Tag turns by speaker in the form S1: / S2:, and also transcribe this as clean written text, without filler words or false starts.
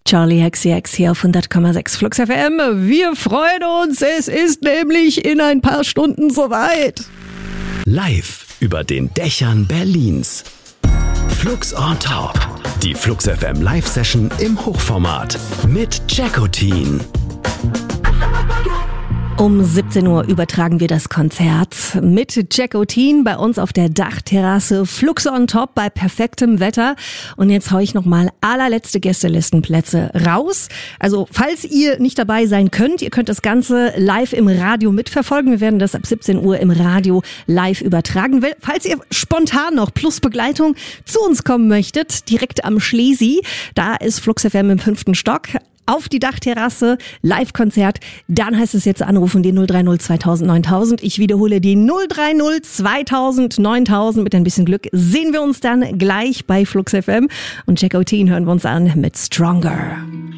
S1: Charlie XCX hier auf 100,6 Flux FM. Wir freuen uns, es ist nämlich in ein paar Stunden soweit.
S2: Live über den Dächern Berlins. Flux on Top. Die Flux FM Live-Session im Hochformat mit Jackotin.
S1: Um 17 Uhr übertragen wir das Konzert mit Jackotin bei uns auf der Dachterrasse Flux on Top bei perfektem Wetter. Und jetzt hau ich nochmal allerletzte Gästelistenplätze raus. Also falls ihr nicht dabei sein könnt, ihr könnt das Ganze live im Radio mitverfolgen. Wir werden das ab 17 Uhr im Radio live übertragen. Falls ihr spontan noch plus Begleitung zu uns kommen möchtet, direkt am Schlesi, da ist Flux FM im 5. Stock. Auf die Dachterrasse, Live-Konzert, dann heißt es jetzt anrufen, die 030 2000 9000. Ich wiederhole die 030 2000 9000. Mit ein bisschen Glück sehen wir uns dann gleich bei Flux FM. Und Jackotin hören wir uns an mit Stronger.